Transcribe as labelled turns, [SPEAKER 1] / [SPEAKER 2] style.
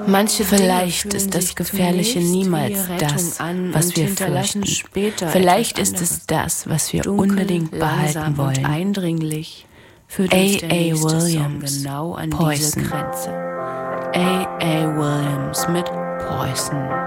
[SPEAKER 1] Vielleicht ist das Gefährliche niemals das, was wir fürchten. Vielleicht ist es das, was wir unbedingt behalten wollen. A.A. Williams, Poison. A.A. Williams mit Poison.